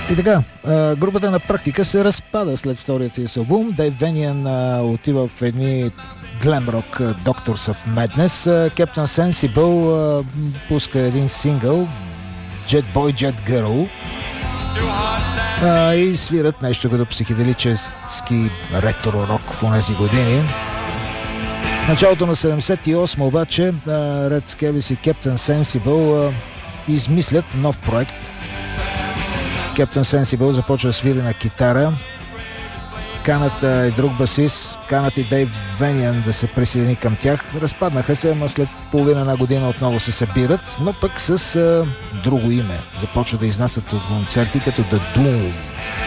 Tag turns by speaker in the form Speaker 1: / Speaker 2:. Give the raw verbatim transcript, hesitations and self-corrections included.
Speaker 1: И така, групата на практика се разпада след вторият си албум. Дейв Вениан отива в едни глем рок Doctors of Madness. Captain Sensible пуска един сингъл Jet Boy Jet Girl и свират нещо като психоделически ретро-рок в онези години. Началото на седемдесет и осма обаче Red Scabies и Captain Sensible измислят нов проект. Captain Sensible започва да свири на китара. Канат е друг басист, канат и Дейв Вениан да се присъедини към тях. Разпаднаха се, ама след половина на година отново се събират, но пък с а, друго име. Започва да изнасят от концерти като The Doom.